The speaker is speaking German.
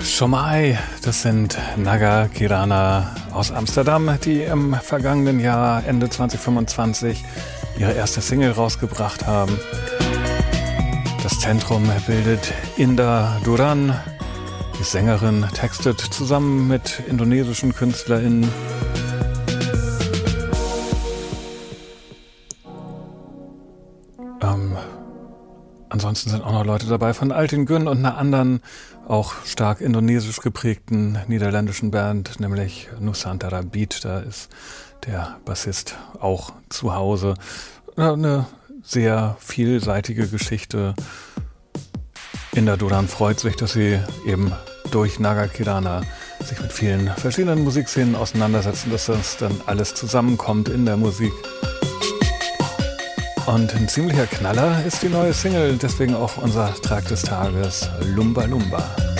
Shomai, das sind Naga Kirana aus Amsterdam, die im vergangenen Jahr, Ende 2025, ihre erste Single rausgebracht haben. Das Zentrum bildet Indah Duran. Die Sängerin textet zusammen mit indonesischen KünstlerInnen. Ansonsten sind auch noch Leute dabei von Altin Gün und einer anderen, auch stark indonesisch geprägten niederländischen Band, nämlich Nusantara Beat. Da ist der Bassist auch zu Hause. Eine sehr vielseitige Geschichte. Indah Duran freut sich, dass sie eben durch Naga Kirana sich mit vielen verschiedenen Musikszenen auseinandersetzen, dass das dann alles zusammenkommt in der Musik. Und ein ziemlicher Knaller ist die neue Single, deswegen auch unser Track des Tages, Lumba Lumba.